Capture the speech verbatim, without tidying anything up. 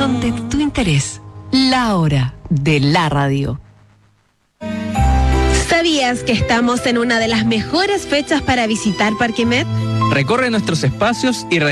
son de tu interés. La hora de la radio. ¿Sabías que estamos en una de las mejores fechas para visitar Parque Met? Recorre nuestros espacios y